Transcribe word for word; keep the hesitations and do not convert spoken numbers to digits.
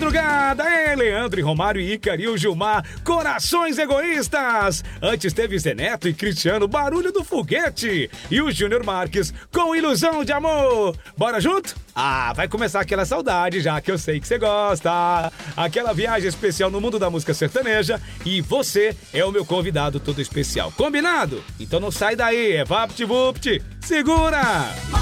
madrugada, é Leandro e Romário e Icaril Gilmar, Corações Egoístas. Antes teve Zé Neto e Cristiano, Barulho do Foguete. E o Júnior Marques com Ilusão de Amor. Bora junto? Ah, vai começar aquela saudade já que eu sei que você gosta. Aquela viagem especial no mundo da música sertaneja. E você é o meu convidado todo especial. Combinado? Então não sai daí, é VaptVupt. Segura!